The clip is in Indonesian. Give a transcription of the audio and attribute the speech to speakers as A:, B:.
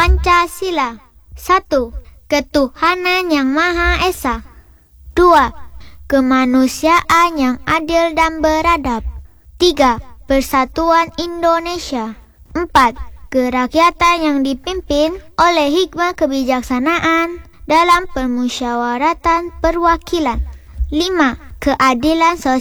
A: Pancasila. 1. Ketuhanan yang Maha Esa. 2. Kemanusiaan yang adil dan beradab. 3. Persatuan Indonesia. 4. Kerakyatan yang dipimpin oleh hikmah kebijaksanaan dalam permusyawaratan perwakilan. 5. Keadilan sosial